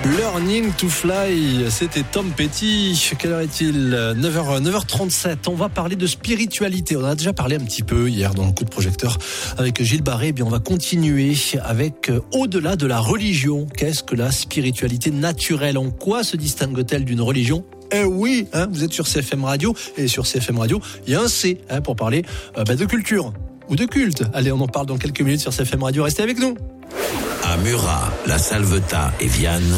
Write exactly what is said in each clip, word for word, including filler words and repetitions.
Learning to Fly, c'était Tom Petty. Quelle heure est-il ? neuf heures, neuf heures trente-sept. On va parler de spiritualité. On en a déjà parlé un petit peu hier dans le coup de projecteur avec Gilles Barré. Eh bien, on va continuer avec euh, au-delà de la religion. Qu'est-ce que la spiritualité naturelle ? En quoi se distingue-t-elle d'une religion ? Eh oui, hein, vous êtes sur C F M Radio et sur C F M Radio, il y a un C hein, pour parler euh, bah, de culture ou de culte. Allez, on en parle dans quelques minutes sur C F M Radio. Restez avec nous. À Murat, La Salvetat et Vianne,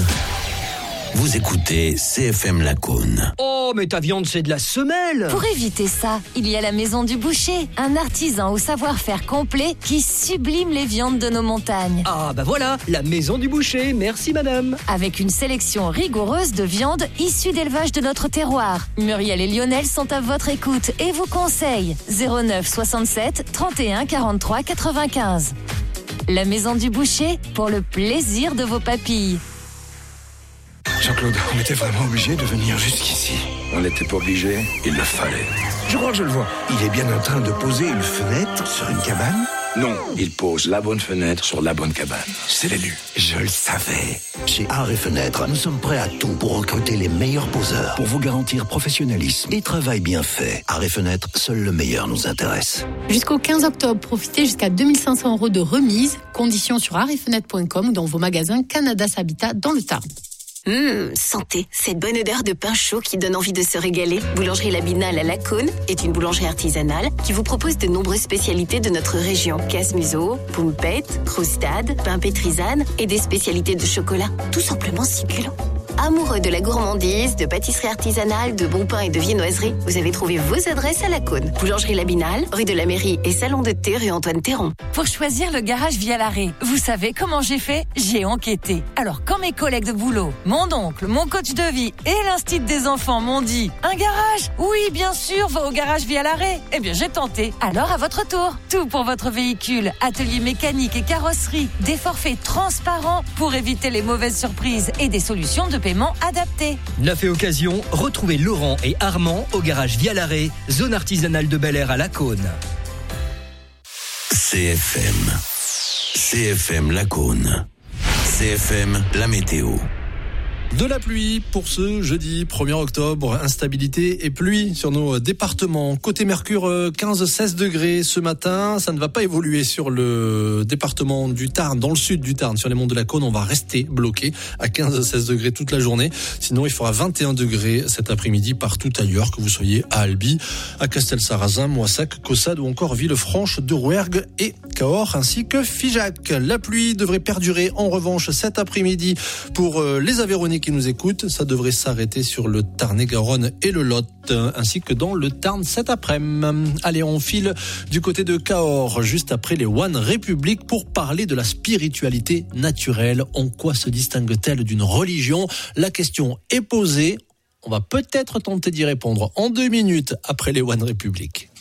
vous écoutez C F M Lacaune. Oh, mais ta viande, c'est de la semelle. Pour éviter ça, il y a la Maison du Boucher, un artisan au savoir-faire complet qui sublime les viandes de nos montagnes. Ah, bah voilà, la Maison du Boucher, merci madame. Avec une sélection rigoureuse de viandes issues d'élevage de notre terroir. Muriel et Lionel sont à votre écoute et vous conseillent zéro neuf soixante-sept trente et un quarante-trois quatre-vingt-quinze. La Maison du Boucher, pour le plaisir de vos papilles. Jean-Claude, on était vraiment obligé de venir jusqu'ici. On n'était pas obligé, il le fallait. Je crois que je le vois. Il est bien en train de poser une fenêtre sur une cabane. Non, il pose la bonne fenêtre sur la bonne cabane. C'est l'élu. Je le savais. Chez Art et Fenêtre, nous sommes prêts à tout pour recruter les meilleurs poseurs, pour vous garantir professionnalisme et travail bien fait. Art et Fenêtre, seul le meilleur nous intéresse. Jusqu'au quinze octobre, profitez jusqu'à deux mille cinq cents euros de remise. Conditions sur art et fenêtre point com ou dans vos magasins Canada Habitat dans le Tarn. Hum, santé, cette bonne odeur de pain chaud qui donne envie de se régaler. Boulangerie Labinal à Lacaune est une boulangerie artisanale qui vous propose de nombreuses spécialités de notre région. Casse-museau, poumpette, croustade, pain pétrisane et des spécialités de chocolat. Tout simplement succulent. Amoureux de la gourmandise, de pâtisserie artisanale, de bon pain et de viennoiserie, vous avez trouvé vos adresses à Lacaune. Boulangerie Labinal, rue de la Mairie et salon de thé rue Antoine Théron. Pour choisir le garage via l'arrêt, vous savez comment j'ai fait ? J'ai enquêté. Alors quand mes collègues de boulot, mon oncle, mon coach de vie et l'instit des enfants m'ont dit « Un garage ? Oui, bien sûr, va au garage via l'arrêt !» Eh bien j'ai tenté. Alors à votre tour, tout pour votre véhicule, atelier mécanique et carrosserie, des forfaits transparents pour éviter les mauvaises surprises et des solutions de paiement adapté. Neuf et occasion, retrouvez Laurent et Armand au garage Via l'Arrêt, zone artisanale de Bel Air à Lacaune. C F M. C F M Lacaune. C F M, la météo. De la pluie pour ce jeudi premier octobre, instabilité et pluie sur nos départements. Côté Mercure, quinze à seize degrés ce matin. Ça ne va pas évoluer sur le département du Tarn, dans le sud du Tarn, sur les monts de Lacaune. On va rester bloqué à quinze à seize degrés toute la journée. Sinon, il fera vingt et un degrés cet après-midi partout ailleurs, que vous soyez à Albi, à Castelsarrasin, Moissac, Caussade ou encore Villefranche de Rouergue et Cahors, ainsi que Figeac. La pluie devrait perdurer en revanche cet après-midi pour les Aveyronnais qui nous écoutent. Ça devrait s'arrêter sur le Tarn-et-Garonne et le Lot, ainsi que dans le Tarn cet après-midi. Allez, on file du côté de Cahors, juste après les One République, pour parler de la spiritualité naturelle. En quoi se distingue-t-elle d'une religion ? La question est posée. On va peut-être tenter d'y répondre en deux minutes après les One République.